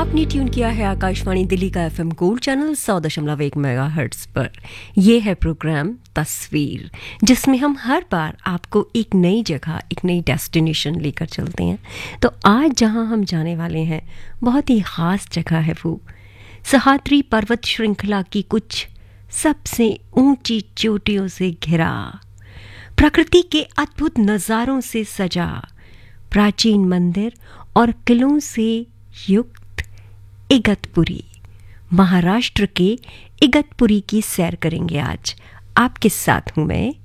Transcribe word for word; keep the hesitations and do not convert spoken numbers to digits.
आपने ट्यून किया है आकाशवाणी दिल्ली का एफएम गोल्ड चैनल सौ दशमलव एक मेगाहर्ट्ज पर। यह है प्रोग्राम तस्वीर, जिसमें हम हर बार आपको एक नई जगह, एक नई डेस्टिनेशन लेकर चलते हैं। तो आज जहां हम जाने वाले हैं बहुत ही ख़ास जगह है। वो सह्याद्री पर्वत श्रृंखला की कुछ सबसे ऊंची चोटियों से घिरा, प्रकृति के अद्भुत नज़ारों से सजा, प्राचीन मंदिर और किलों से युक्त इगतपुरी। महाराष्ट्र के इगतपुरी की सैर करेंगे आज। आपके साथ हूं मैं